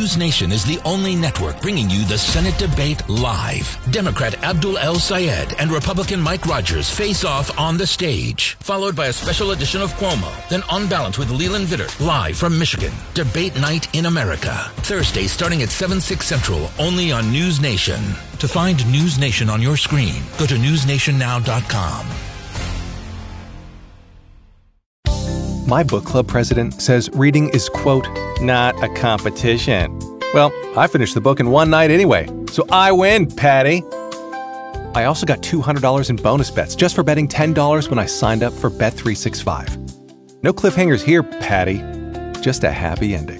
News Nation is the only network bringing you the Senate debate live. Democrat Abdul El Sayed and Republican Mike Rogers face off on the stage, followed by a special edition of Cuomo, then On Balance with Leland Vittert, live from Michigan. Debate Night in America. Thursday starting at 7/6 Central, only on News Nation. To find News Nation on your screen, go to newsnationnow.com. My book club president says reading is, quote, not a competition. Well, I finished the book in one night anyway, so I win, Patty. I also got $200 in bonus bets just for betting $10 when I signed up for Bet365. No cliffhangers here, Patty. Just a happy ending.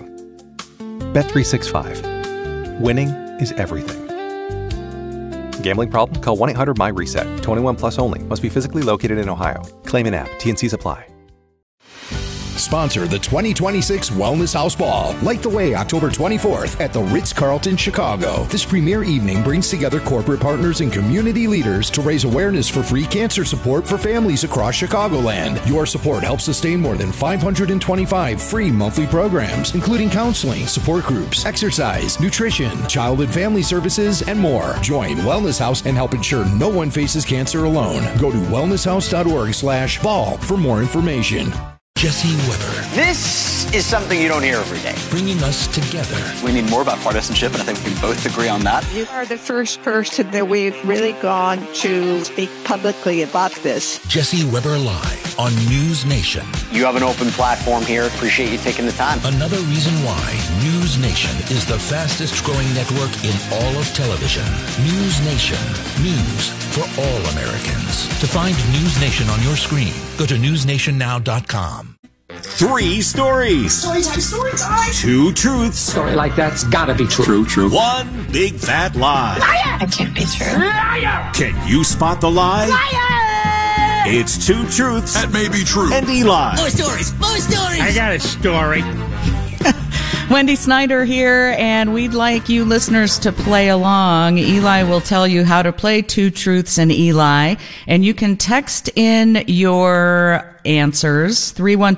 Bet365. Winning is everything. Gambling problem? Call 1-800-MY-RESET. 21 plus only. Must be physically located in Ohio. Claim in app. T&Cs apply. Sponsor the 2026 Wellness House Ball. Light the way October 24th at the Ritz-Carlton, Chicago. This premier evening brings together corporate partners and community leaders to raise awareness for free cancer support for families across Chicagoland. Your support helps sustain more than 525 free monthly programs, including counseling, support groups, exercise, nutrition, child and family services, and more. Join Wellness House and help ensure no one faces cancer alone. Go to wellnesshouse.org/ball for more information. Jesse Weber. This is something you don't hear every day. Bringing us together. We need more about partisanship, and I think we can both agree on that. You are the first person that we've really gone to speak publicly about this. Jesse Weber Live on News Nation. You have an open platform here. Appreciate you taking the time. Another reason why News Nation is the fastest growing network in all of television. News Nation. News for all Americans. To find News Nation on your screen, go to newsnationnow.com. 3 stories. Story time. 2 truths. Story like that's gotta be true. True. 1 big fat lie. Liar! That can't be true. Liar! Can you spot the lie? Liar! It's 2 truths. That may be true. And Eli. More stories. I got a story. Wendy Snyder here, and we'd like you listeners to play along. Eli will tell you how to play 2 Truths and Eli, and you can text in your answers,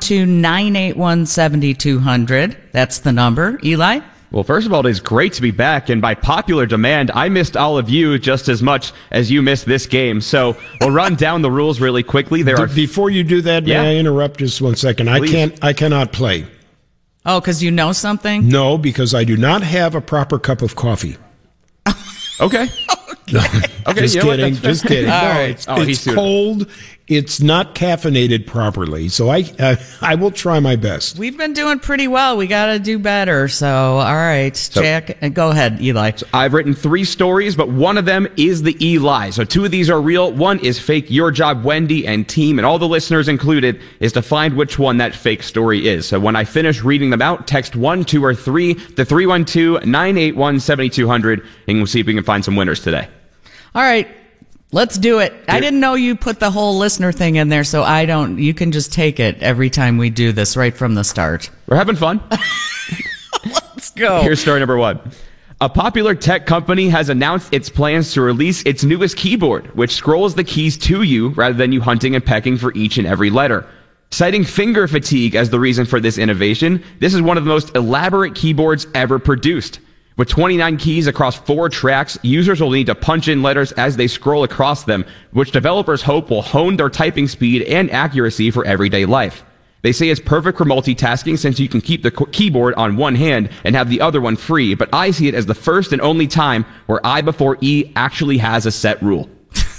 312-981-7200. That's the number. Eli? Well, first of all, it is great to be back, and by popular demand, I missed all of you just as much as you missed this game. So we'll run down the rules really quickly. Before you do that, may I interrupt just 1 second? Please. I cannot play. Oh, because you know something? No, because I do not have a proper cup of coffee. Okay. Just kidding. All No, right. it's cold. It's not caffeinated properly. So I will try my best. We've been doing pretty well. We got to do better. So, all right, Jack, go ahead, Eli. So I've written 3 stories, but one of them is the Eli. So 2 of these are real. 1 is fake. Your job, Wendy and team, and all the listeners included, is to find which one that fake story is. So when I finish reading them out, text 1, 2, or 3 to 312-981-7200, and we'll see if we can find some winners today. All right. Let's do it. I didn't know you put the whole listener thing in there, so you can just take it every time we do this right from the start. We're having fun. Let's go. Here's story number 1. A popular tech company has announced its plans to release its newest keyboard, which scrolls the keys to you rather than you hunting and pecking for each and every letter. Citing finger fatigue as the reason for this innovation, this is one of the most elaborate keyboards ever produced. With 29 keys across 4 tracks, users will need to punch in letters as they scroll across them, which developers hope will hone their typing speed and accuracy for everyday life. They say it's perfect for multitasking since you can keep the keyboard on one hand and have the other one free, but I see it as the first and only time where I before E actually has a set rule.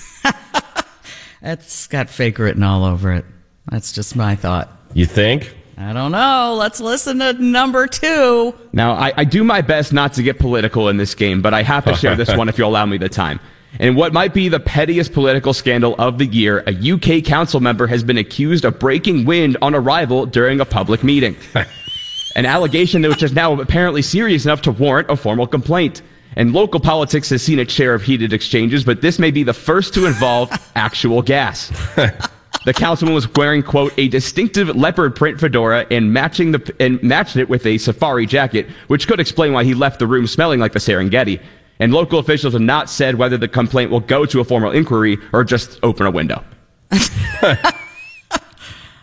That's got fake written all over it. That's just my thought. You think? I don't know. Let's listen to number 2. Now, I do my best not to get political in this game, but I have to share this one if you'll allow me the time. In what might be the pettiest political scandal of the year, a UK council member has been accused of breaking wind on arrival during a public meeting. An allegation which is now apparently serious enough to warrant a formal complaint. And local politics has seen its share of heated exchanges, but this may be the first to involve actual gas. The councilman was wearing, quote, a distinctive leopard print fedora and matched it with a safari jacket, which could explain why he left the room smelling like the Serengeti. And local officials have not said whether the complaint will go to a formal inquiry or just open a window.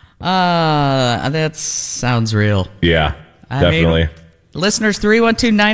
That sounds real. Yeah, definitely. Listeners, 312-9